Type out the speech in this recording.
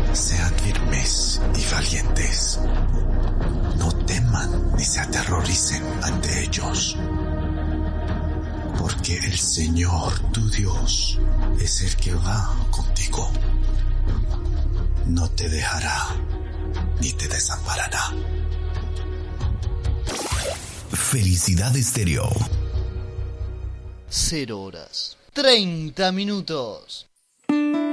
Sean firmes y valientes. No teman ni se aterroricen ante ellos. Porque el Señor, tu Dios, es el que va contigo. No te dejará ni te desamparará. Felicidad Estéreo. 0 horas 30 minutos.